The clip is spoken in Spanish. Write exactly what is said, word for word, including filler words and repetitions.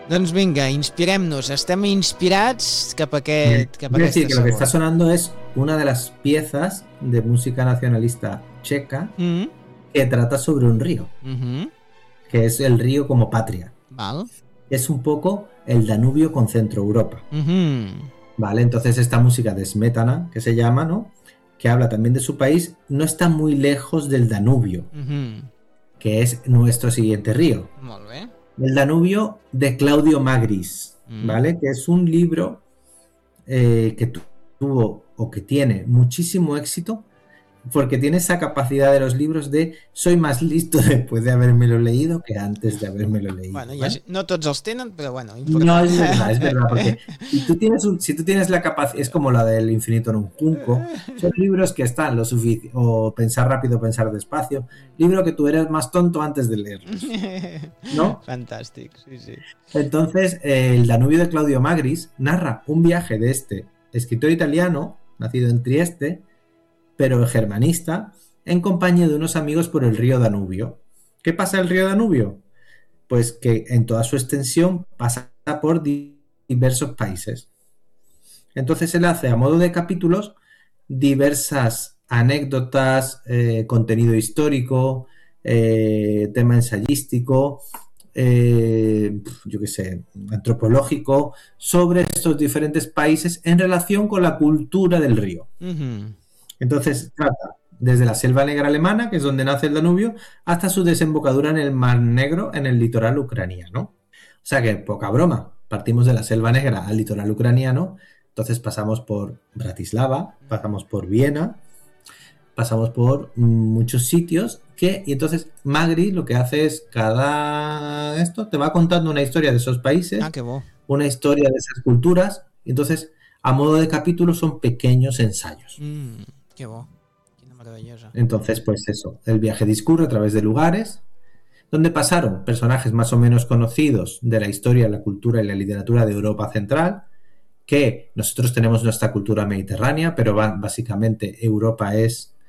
Doncs vinga, inspirem-nos. Estem inspirats cap a aquest, cap a Quiero aquesta decir que lo que está segona. sonando es una de las piezas de música nacionalista checa Mm. que trata sobre un río, Mhm. que es el río como patria. Val. Es un poco el Danubio con Centro Europa, Mhm. ¿vale? Entonces esta música de Smetana, que se llama, ¿no? Que habla también de su país, no está muy lejos del Danubio, Mhm. que es nuestro siguiente río. Molt bé. El Danubio de Claudio Magris, Mm. ¿vale? Que es un libro eh, que tu- tuvo o que tiene muchísimo éxito porque tiene esa capacidad de los libros de soy más listo después de habérmelo leído que antes de habérmelo leído. Bueno, ¿vale? ja, no tots els tenen, però bueno, No, important. es verdad, es verdad, porque si tú tienes, un, si tú tienes la capacidad, es como la del infinito en un junco, son libros que están lo suficiente, o pensar rápido, pensar despacio, libro que tú eres más tonto antes de leerlos, ¿no? Fantàstic, sí, sí. Entonces, eh, el Danubio de Claudio Magris narra un viaje de este escritor italiano, nacido en Trieste, pero germanista, en compañía de unos amigos por el río Danubio. ¿Qué pasa en el río Danubio? Pues que en toda su extensión pasa por di- diversos países. Entonces él hace a modo de capítulos diversas anécdotas, eh, contenido histórico, eh, tema ensayístico, eh, yo qué sé, antropológico, sobre estos diferentes países en relación con la cultura del río. Mhm. Entonces trata desde la Selva Negra alemana, que es donde nace el Danubio, hasta su desembocadura en el Mar Negro, en el litoral ucraniano. O sea que, poca broma, partimos de la Selva Negra al litoral ucraniano, entonces pasamos por Bratislava, pasamos por Viena, pasamos por muchos sitios que, y entonces Magri lo que hace es cada esto te va contando una historia de esos países, Ah, que bo. una historia de esas culturas, y entonces a modo de capítulos son pequeños ensayos. Mm, que bo. Quina meravellosa. Entonces, pues eso, el viaje discurre a través de lugares donde pasaron personajes más o menos conocidos de la historia, la cultura y la literatura de Europa Central, que nosotros tenemos nuestra cultura mediterránea, pero básicamente Europa es